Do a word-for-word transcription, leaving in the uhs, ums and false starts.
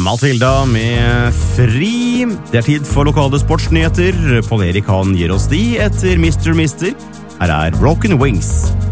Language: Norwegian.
Matilda med Fri. Det er tid for lokale sportsnyheter. Pål Erik han gir oss de etter mister Mister. Her er Broken Wings.